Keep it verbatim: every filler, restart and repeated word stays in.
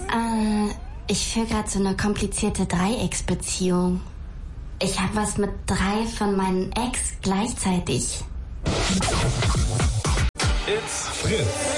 Äh, ich führe gerade so eine komplizierte Dreiecksbeziehung. Ich habe was mit drei von meinen Ex gleichzeitig. It's Fritz.